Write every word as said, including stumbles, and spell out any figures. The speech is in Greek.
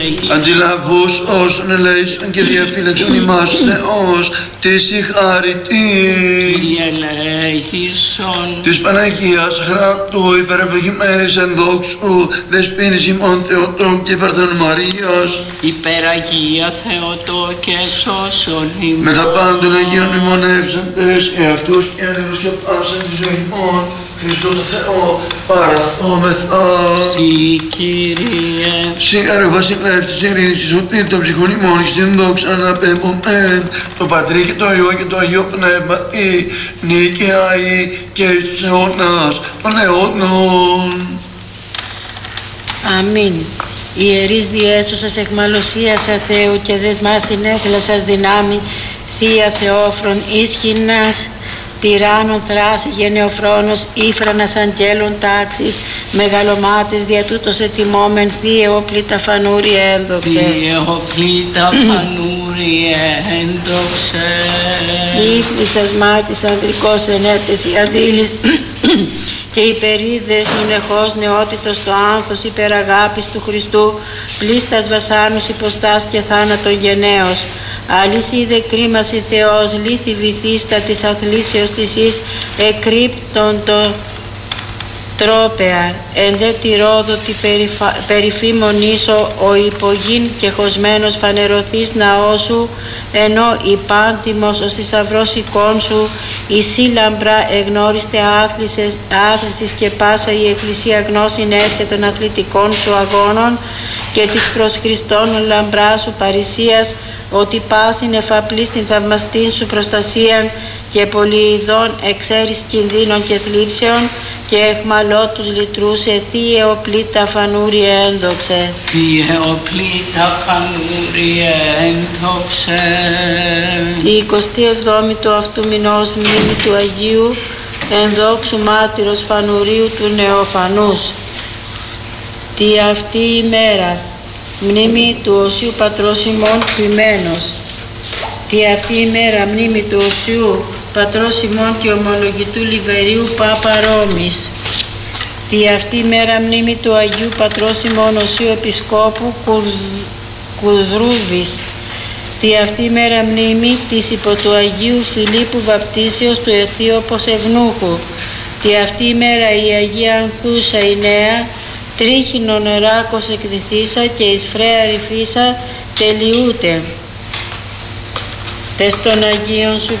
Αντιλαβούς όσων ελέησον και διαφύλαξον ημάς Θεός, της η χάρητη. Κύριε ελέησον. Της Παναγίας Χράτου, υπερευλογημένης εν δόξου, δεσποίνης ημών Θεοτόκου και Παρθένου Μαρίας. Υπεραγία Θεοτό και σώσον ημών. Με τα πάντων Αγίων μνημονεύσαντες, εαυτούς και έργους και πάσαν τη ζωή ημών, Χριστό το Θεό, παραθόμεθα. Συ, Κύριε. Συγχαρώ βασιλεύς της ειρήνης, ισοτήρ των ψυχών ημών, στην δόξα αναπέμπομέν, το Πατρί και το Υιό και το Αγίο Πνεύματι, νικαιαί και εις τους αιώνας των αιώνων. Αμήν. Ιερείς διέσωσας εχμαλωσίας Θεού και δεσμάς συνέφυλα σας δυνάμει, Θεία Θεόφρον ίσχυνας, τυράννων θράση γενεοφρόνος, ύφρανας αγγέλων τάξης, μεγαλομάτης δια τούτος ετοιμόμεν, Θύε όπλητα φανούριε ένδοξε. Θύε όπλητα φανούριε ένδοξε. Ήφλησας μάτης ανδρικός ενέτες η αδίλης και υπερίδες νυνεχώς νεότητος το άνθος υπεραγάπης του Χριστού, πλήστας βασάνους υποστάς και θάνατον γενναίος. Αλυσίδε κρίμαση Θεός, λύθη βυθίστα της αθλήσεως της εις, εκρύπτον το τρόπεα, εν δε τη ρόδο τη περιφήμονήσω, ο υπογείν και χωσμένος φανερωθείς ναός σου, ενώ υπάντιμος ως θησαυρός εικόν σου, η σύ λαμπρά εγνώριστε άθλησης και πάσα η εκκλησία γνώσιν έσχε των αθλητικών σου αγώνων και της προς Χριστόν λαμπρά σου παρησίας, ότι πάσιν εφαπλή στην θαυμαστήν σου προστασίαν και πολυειδών εξαίρεις κινδύνων και θλίψεων και εχμαλώ τους λυτρούσε, Θύε οπλήτα φανούριε ένδοξε. Θύε οπλήτα φανούριε ένδοξε. Τη εικοστή εβδόμη του αυτού μηνός μνήμη του Αγίου ενδόξου μάρτυρος φανουρίου του Νεοφανούς. Τη αυτή ημέρα μνήμη του Οσίου Πατρός ημών ποιμένος. Τη αυτή ημέρα μνήμη του Οσίου Πατρός ημών και ομολογητού Λιβερίου Πάπα Ρώμης. Τη αυτή ημέρα μνήμη του Αγίου Πατρός ημών Οσίου Επισκόπου Κουδρούβης. Τη αυτή ημέρα μνήμη της υπό του Αγίου Φιλίππου Βαπτίσεως του Αιθίωπος Ευνούχου. Τη αυτή ημέρα η Αγία Ανθούσα η Νέα, τρίχινο νεράκος εκδηθήσα και εις φρέα ρυφίσα τελειούται. Τες των Αγίων σου